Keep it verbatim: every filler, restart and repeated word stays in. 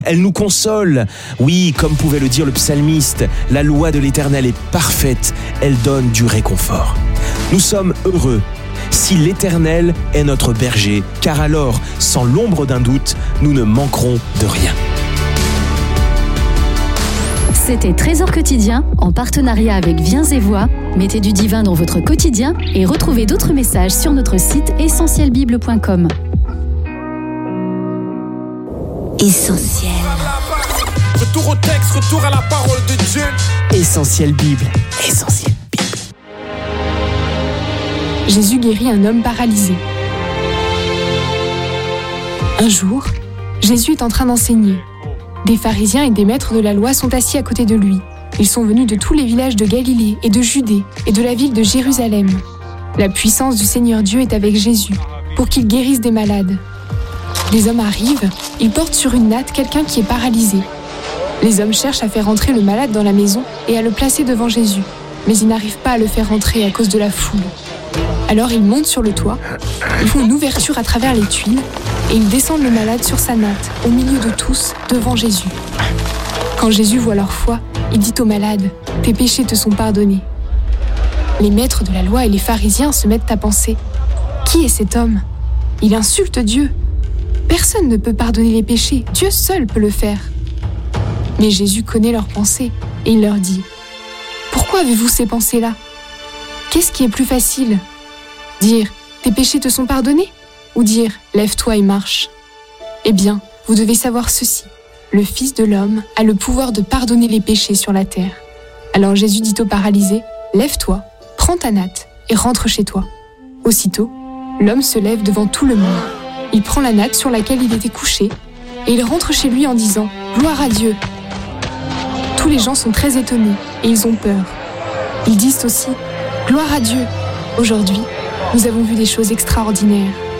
Elle nous console. Oui, comme pouvait le dire le psalmiste, la loi de l'Éternel est parfaite, elle donne du réconfort. Nous sommes heureux si l'Éternel est notre berger, car alors, sans l'ombre d'un doute, nous ne manquerons de rien. C'était Trésor quotidien, en partenariat avec Viens et Voix. Mettez du divin dans votre quotidien et retrouvez d'autres messages sur notre site essentiel bible point com. Essentiel. Retour au texte, retour à la parole de Dieu. Essentiel Bible, Essentiel Bible. Jésus guérit un homme paralysé. Un jour, Jésus est en train d'enseigner. Des pharisiens et des maîtres de la loi sont assis à côté de lui. Ils sont venus de tous les villages de Galilée et de Judée et de la ville de Jérusalem. La puissance du Seigneur Dieu est avec Jésus pour qu'il guérisse des malades. Des hommes arrivent, ils portent sur une natte quelqu'un qui est paralysé. Les hommes cherchent à faire entrer le malade dans la maison et à le placer devant Jésus, mais ils n'arrivent pas à le faire entrer à cause de la foule. Alors ils montent sur le toit, ils font une ouverture à travers les tuiles et ils descendent le malade sur sa natte, au milieu de tous, devant Jésus. Quand Jésus voit leur foi, il dit au malade « Tes péchés te sont pardonnés ». Les maîtres de la loi et les pharisiens se mettent à penser « Qui est cet homme ? Il insulte Dieu !» Personne ne peut pardonner les péchés, Dieu seul peut le faire. Mais Jésus connaît leurs pensées et il leur dit « Pourquoi avez-vous ces pensées-là ? Qu'est-ce qui est plus facile ? Dire « Tes péchés te sont pardonnés » ou dire « Lève-toi et marche ». Eh bien, vous devez savoir ceci, le Fils de l'homme a le pouvoir de pardonner les péchés sur la terre. Alors Jésus dit au paralysé « Lève-toi, prends ta natte et rentre chez toi ». Aussitôt, l'homme se lève devant tout le monde. Il prend la natte sur laquelle il était couché et il rentre chez lui en disant « Gloire à Dieu ». Tous les gens sont très étonnés et ils ont peur. Ils disent aussi « Gloire à Dieu ». Aujourd'hui, nous avons vu des choses extraordinaires.